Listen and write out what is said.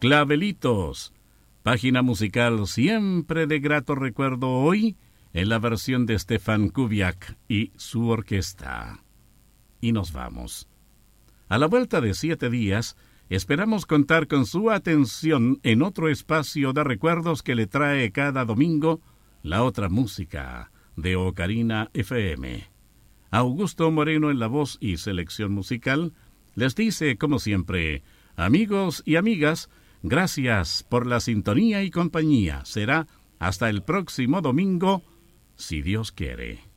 Clavelitos, página musical siempre de grato recuerdo hoy en la versión de Stefan Kubiak y su orquesta. Y nos vamos. A la vuelta de 7 días, esperamos contar con su atención en otro espacio de recuerdos que le trae cada domingo la otra música de Ocarina FM. Augusto Moreno en la voz y selección musical les dice, como siempre, amigos y amigas, gracias por la sintonía y compañía. Será hasta el próximo domingo, si Dios quiere.